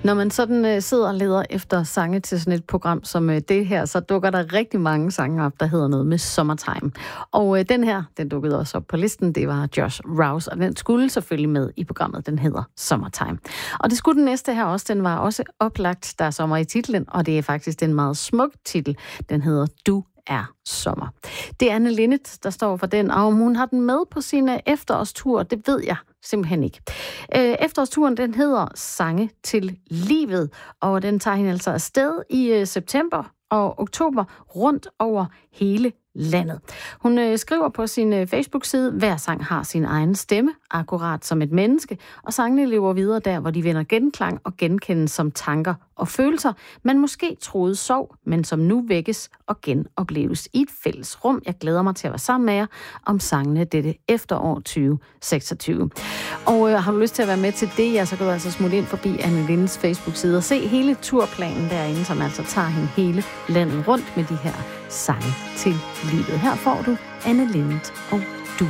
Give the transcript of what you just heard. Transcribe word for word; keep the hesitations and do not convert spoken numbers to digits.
Når man sådan øh, sidder og leder efter sange til sådan et program som øh, det her, så dukker der rigtig mange sange op, der hedder noget med Summertime. Og øh, den her, den dukkede også op på listen, det var Josh Rouse, og den skulle selvfølgelig med i programmet, den hedder Summertime. Og det skulle den næste her også, den var også oplagt, der er sommer i titlen, og det er faktisk en meget smuk titel, den hedder Du er sommer. Det er Anne Linnet, der står for den, og om hun har den med på sine efterårstur, det ved jeg simpelthen ikke. Efterårsturen, den hedder Sange til livet, og den tager hende altså afsted i september og oktober rundt over hele landet. Hun øh, skriver på sin øh, Facebook-side, hver sang har sin egen stemme, akkurat som et menneske, og sangene lever videre der, hvor de vender genklang og genkendes som tanker og følelser, man måske troede sov, men som nu vækkes og genopleves i et fælles rum. Jeg glæder mig til at være sammen med jer om sangene dette efterår tyve seksogtyve. Og øh, har du lyst til at være med til det, ja, så kan du altså smutte ind forbi Anne Lindes Facebook-side og se hele turplanen derinde, som altså tager hende hele landet rundt med de her sange til livet. Her får du Anne Lindet og